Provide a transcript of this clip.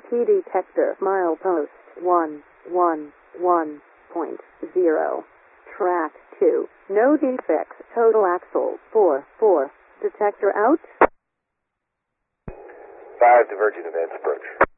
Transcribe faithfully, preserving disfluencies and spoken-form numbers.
T detector milepost one one one point zero. Track two. No defects. Total axle four four. Detector out. five Divergent Events approach.